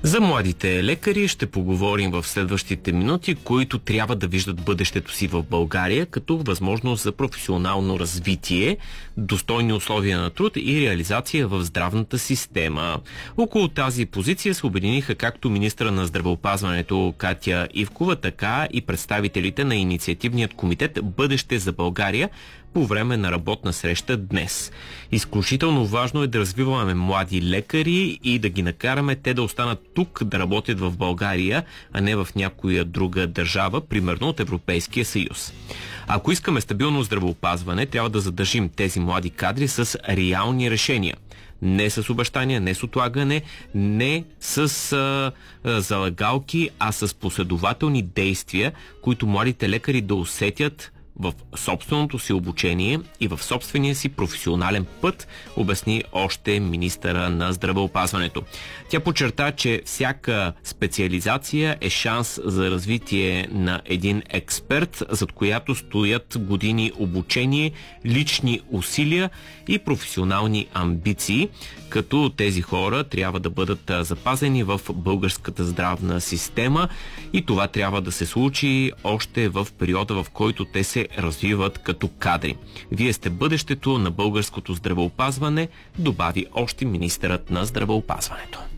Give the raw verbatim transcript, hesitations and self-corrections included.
За младите лекари ще поговорим в следващите минути, които трябва да виждат бъдещето си в България като възможност за професионално развитие, достойни условия на труд и реализация в здравната система. Около тази позиция се обединиха както министъра на здравеопазването Катя Ивкова, така и представителите на инициативният комитет "Бъдеще за България" по време на работна среща днес. Изключително важно е да развиваме млади лекари и да ги накараме те да останат тук, да работят в България, а не в някоя друга държава, примерно от Европейския съюз. Ако искаме стабилно здравеопазване, трябва да задържим тези млади кадри с реални решения. Не с обещания, не с отлагане, не с а, а, залагалки, а с последователни действия, които младите лекари да усетят в собственото си обучение и в собствения си професионален път, обясни още министъра на здравеопазването. Тя подчерта, че всяка специализация е шанс за развитие на един експерт, зад която стоят години обучение, лични усилия и професионални амбиции, като тези хора трябва да бъдат запазени в българската здравна система и това трябва да се случи още в периода, в който те се развиват като кадри. Вие сте бъдещето на българското здравеопазване, добави още министърът на здравеопазването.